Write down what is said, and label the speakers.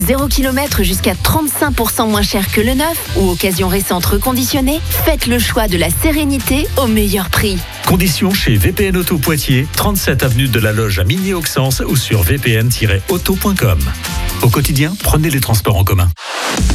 Speaker 1: 0 km jusqu'à 35% moins cher que le neuf ou occasion récente reconditionnée, faites le choix de la sérénité au meilleur prix.
Speaker 2: Conditions chez VPN Auto Poitiers, 37 avenue de la Loge à Migné-Auxances ou sur vpn-auto.com. Au quotidien, prenez les transports en commun.